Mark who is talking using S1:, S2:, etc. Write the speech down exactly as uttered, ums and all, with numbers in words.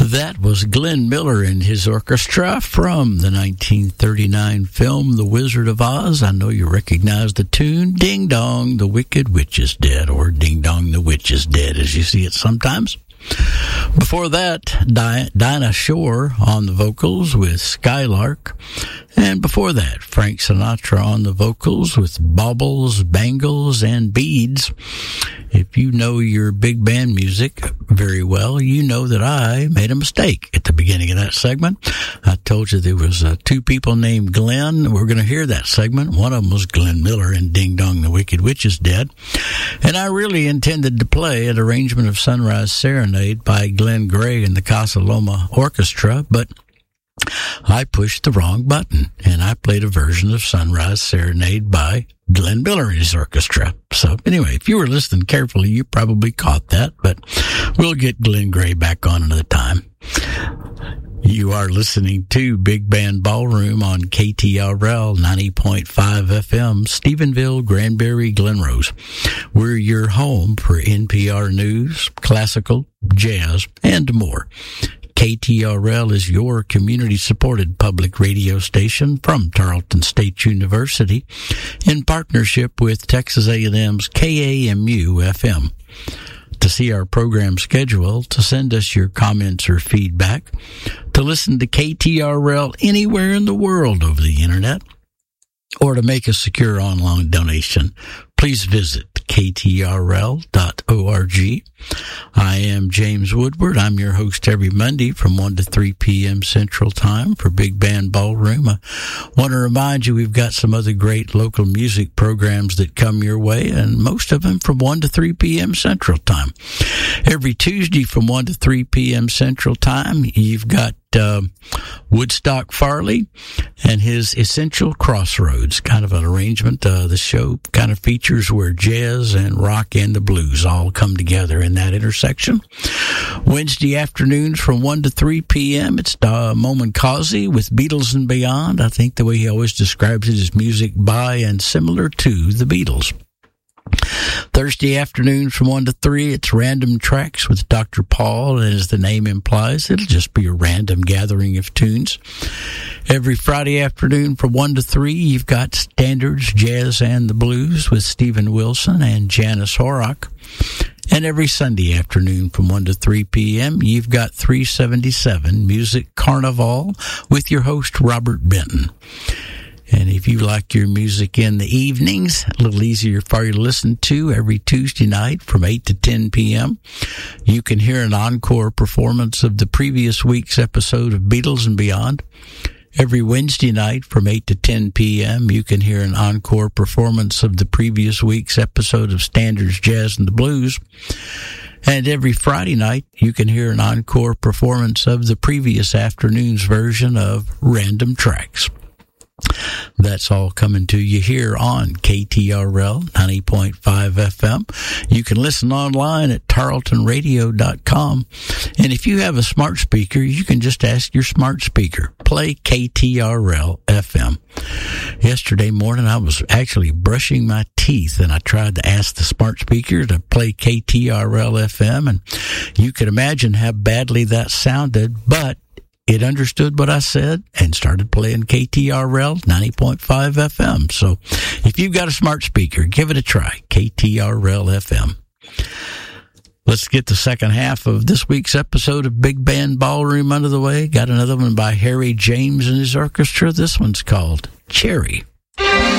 S1: That was Glenn Miller and his orchestra from the nineteen thirty-nine film The Wizard of Oz. I know you recognize the tune, Ding Dong, the Wicked Witch is Dead, or Ding Dong, the Witch is Dead, as you see it sometimes. Before that, Di- Dinah Shore on the vocals with Skylark. And before that, Frank Sinatra on the vocals with Baubles, Bangles, and Beads. If you know your big band music very well, you know that I made a mistake at the beginning of that segment. I told you there was uh, two people named Glenn. We're going to hear that segment. One of them was Glenn Miller and Ding Dong, the Wicked Witch is Dead. And I really intended to play an arrangement of Sunrise Serenade by Glenn Gray and the Casa Loma Orchestra, but I pushed the wrong button, and I played a version of Sunrise Serenade by Glenn Miller and his orchestra. So anyway, if you were listening carefully, you probably caught that, but we'll get Glenn Gray back on another time. You are listening to Big Band Ballroom on K T R L ninety point five F M, Stephenville, Granbury, Glenrose. We're your home for N P R news, classical, jazz, and more. K T R L is your community-supported public radio station from Tarleton State University in partnership with Texas A and M's K A M U F M. To see our program schedule, to send us your comments or feedback, to listen to K T R L anywhere in the world over the Internet, or to make a secure online donation, please visit K T R L dot org. I am James Woodward. I'm your host every Monday from one to three p.m. Central Time for Big Band Ballroom. I want to remind you we've got some other great local music programs that come your way, and most of them from one to three p.m. Central Time. Every Tuesday from one to three p.m. Central Time, you've got Uh, Woodstock Farley and his Essential Crossroads, kind of an arrangement. Uh, the show kind of features where jazz and rock and the blues all come together in that intersection. Wednesday afternoons from one to three p.m., it's uh, Momen Causey with Beatles and Beyond. I think the way he always describes it is music by and similar to the Beatles. Thursday afternoons from one to three, it's Random Tracks with Doctor Paul, and as the name implies, it'll just be a random gathering of tunes. Every Friday afternoon from one to three, you've got Standards, Jazz, and the Blues with Stephen Wilson and Janice Horrock. And every Sunday afternoon from one to three p.m., you've got three seventy-seven Music Carnival with your host, Robert Benton. And if you like your music in the evenings, a little easier for you to listen to, every Tuesday night from eight to ten p.m., you can hear an encore performance of the previous week's episode of Beatles and Beyond. Every Wednesday night from eight to ten p.m., you can hear an encore performance of the previous week's episode of Standards, Jazz, and the Blues. And every Friday night, you can hear an encore performance of the previous afternoon's version of Random Tracks. That's all coming to you here on K T R L ninety point five F M. You can listen online at tarleton radio dot com. And if you have a smart speaker, you can just ask your smart speaker, play K T R L F M. Yesterday morning, I was actually brushing my teeth, and I tried to ask the smart speaker to play K T R L F M, and you can imagine how badly that sounded, but it understood what I said and started playing K T R L ninety point five F M. So if you've got a smart speaker, give it a try, K T R L F M. Let's get the second half of this week's episode of Big Band Ballroom under the way. Got another one by Harry James and his orchestra. This one's called Cherry.